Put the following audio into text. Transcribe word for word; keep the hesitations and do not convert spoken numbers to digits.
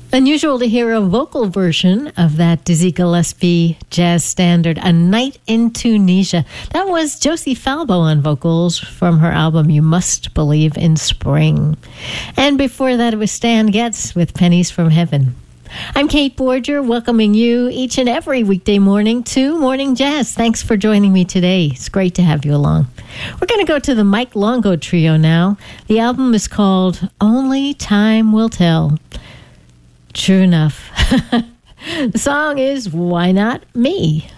Unusual to hear a vocal version of that Dizzy Gillespie jazz standard, A Night in Tunisia. That was Josie Falbo on vocals from her album You Must Believe in Spring. And before that, it was Stan Getz with Pennies from Heaven. I'm Kate Borger, welcoming you each and every weekday morning to Morning Jazz. Thanks for joining me today. It's great to have you along. We're going to go to the Mike Longo Trio now. The album is called Only Time Will Tell. True enough. The song is Why Not Me?